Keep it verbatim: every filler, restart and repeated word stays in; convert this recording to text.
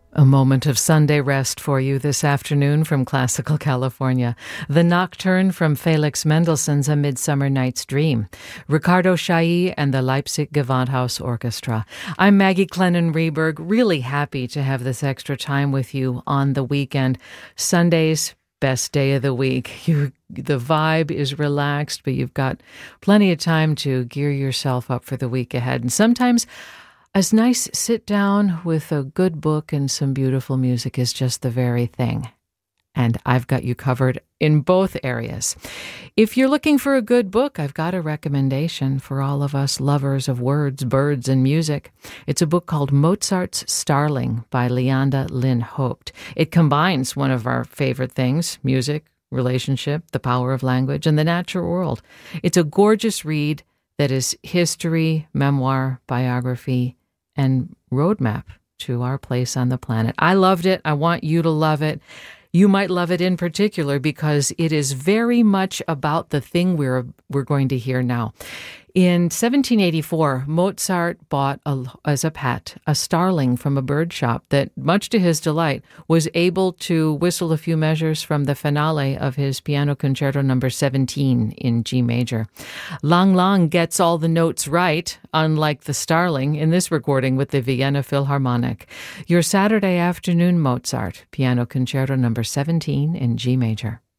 A moment of Sunday rest for you this afternoon from Classical California. The Nocturne from Felix Mendelssohn's A Midsummer Night's Dream. Ricardo Chailly and the Leipzig Gewandhaus Orchestra. I'm Maggie Clennon-Rehberg, really happy to have this extra time with you on the weekend. Sunday's best day of the week. You, the vibe is relaxed, but you've got plenty of time to gear yourself up for the week ahead. And sometimes a nice sit down with a good book and some beautiful music is just the very thing. And I've got you covered in both areas. If you're looking for a good book, I've got a recommendation for all of us lovers of words, birds, and music. It's a book called Mozart's Starling by Leanda Lynn Hoped. It combines one of our favorite things, music, relationship, the power of language, and the natural world. It's a gorgeous read that is history, memoir, biography, and roadmap to our place on the planet. I loved it. I want you to love it. You might love it in particular because it is very much about the thing we're we're going to hear now. In seventeen eighty-four, Mozart bought a, as a pet a starling from a bird shop that, much to his delight, was able to whistle a few measures from the finale of his Piano Concerto number seventeen in G major. Lang Lang gets all the notes right, unlike the starling in this recording with the Vienna Philharmonic. Your Saturday afternoon Mozart, Piano Concerto number seventeen in G major.